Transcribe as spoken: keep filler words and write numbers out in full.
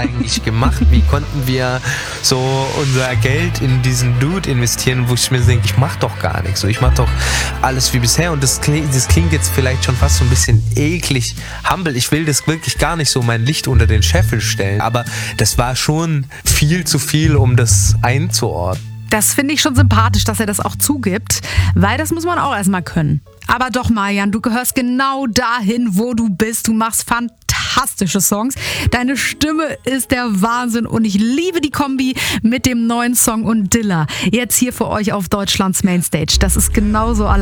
eigentlich gemacht? Wie konnten wir so unser Geld in diesen Dude investieren, wo ich mir denke, ich mach doch gar nichts. So, ich mach doch alles wie bisher. Und das klingt, das klingt jetzt vielleicht schon fast so ein bisschen eklig, humble. Ich will das wirklich gar nicht so mein Licht unter den Scheffel stellen. Aber das war schon viel zu viel, um das einzuordnen. Das finde ich schon sympathisch, dass er das auch zugibt, weil das muss man auch erstmal können. Aber doch, Marjan, du gehörst genau dahin, wo du bist. Du machst fantastische Songs. Deine Stimme ist der Wahnsinn und ich liebe die Kombi mit dem neuen Song und Dilla. Jetzt hier für euch auf Deutschlands Mainstage. Das ist genauso allein.